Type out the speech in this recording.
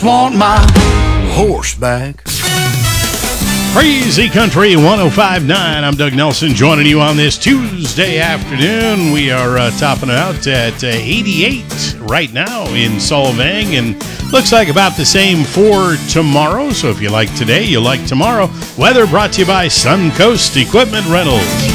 Want my horseback. Crazy Country 105.9. I'm Doug Nelson joining you on this Tuesday afternoon. We are topping it out at 88 right now in Solvang, and looks like about the same for tomorrow. So if you like today, you like tomorrow. Weather brought to you by Suncoast Equipment Rentals.